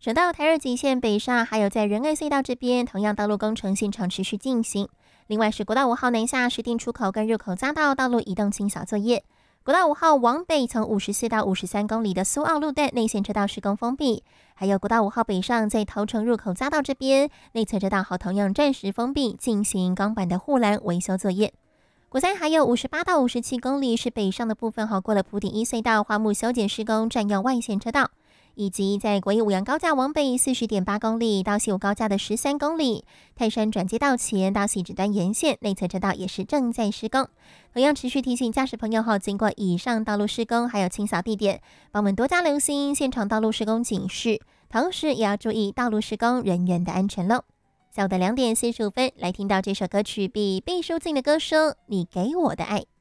省道台二极线北上，还有在仁爱隧道这边，同样道路工程现场持续进行。另外是国道5号南下石碇出口跟入口匝道道路移动清扫作业。国道5号往北从54到53公里的苏澳路段内线车道施工封闭，还有国道5号北上在头城入口匝道这边内侧车道好同样暂时封闭，进行钢板的护栏维修作业。国三还有58到57公里是北上的部分，好过了埔顶一隧道花木修剪施工占用外线车道。以及在国一五杨高架往北40.8公里到西武高架的13公里，泰山转接道前到汐止端沿线内侧车道也是正在施工。同样持续提醒驾驶朋友后，经过以上道路施工还有清扫地点，帮我们多加留心现场道路施工警示，同时也要注意道路施工人员的安全喽。下午的2点45分，来听到这首歌曲，毕淑尽的歌声《你给我的爱》。